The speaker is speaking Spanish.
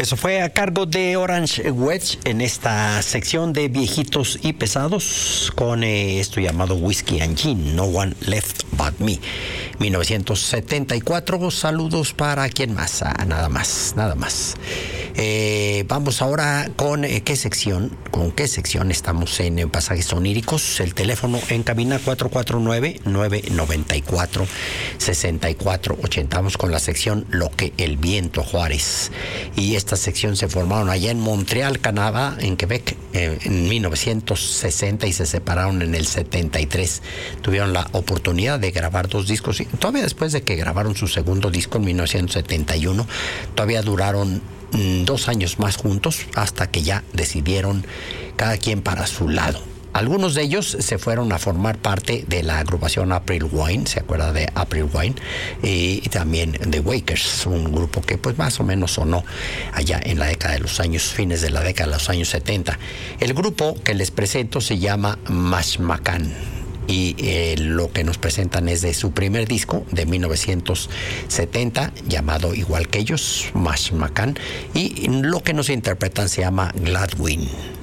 Eso fue a cargo de Orange Wedge en esta sección de viejitos y pesados con esto llamado Whiskey and Gin, No One Left But Me. 1974, saludos para quien más, nada más. Vamos ahora con qué sección estamos en Pasajes Oníricos. El teléfono en cabina 449-994-6480. Vamos con la sección Lo que el viento Juárez. Y esta sección se formaron allá en Montreal, Canadá, en Quebec, en 1960 y se separaron en el 73. Tuvieron la oportunidad de grabar 2 discos. Y todavía después de que grabaron su segundo disco en 1971, todavía duraron 2 años más juntos hasta que ya decidieron cada quien para su lado. Algunos de ellos se fueron a formar parte de la agrupación April Wine, ¿se acuerda de April Wine? Y también The Wakers, un grupo que pues más o menos sonó allá en la década de los años, fines de la década de los años 70. El grupo que les presento se llama Mashmakhan. Y lo que nos presentan es de su primer disco de 1970, llamado igual que ellos, Mashmakhan, y lo que nos interpretan se llama Gladwin.